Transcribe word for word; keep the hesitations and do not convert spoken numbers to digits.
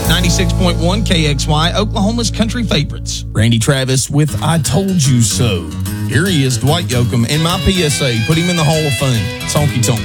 ninety-six point one K X Y, Oklahoma's country favorites. Randy Travis with I Told You So. Here he is, Dwight Yoakam, and my P S A. Put him in the Hall of Fame. Sonky Tonk.